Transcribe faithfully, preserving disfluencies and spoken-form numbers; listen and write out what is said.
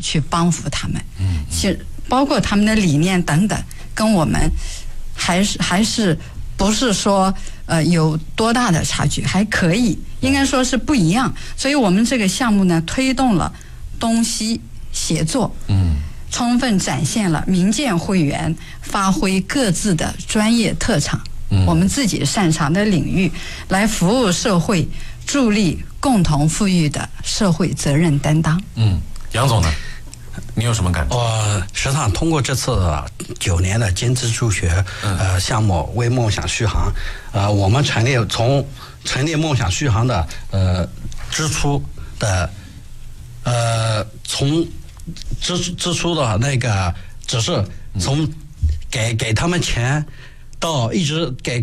去帮扶他们。嗯，其实包括他们的理念等等，跟我们还是还是不是说呃有多大的差距，还可以，应该说是不一样。所以我们这个项目呢，推动了东西协作，嗯，充分展现了民建会员发挥各自的专业特长，嗯，我们自己擅长的领域，来服务社会，助力共同富裕的社会责任担当。 嗯，杨总呢？你有什么感觉？ 我实际上通过这次九年的兼职助学呃项目为梦想续航，呃，我们成立从成立梦想续航的呃支出的呃从支支出的那个只是从给给他们钱到一直给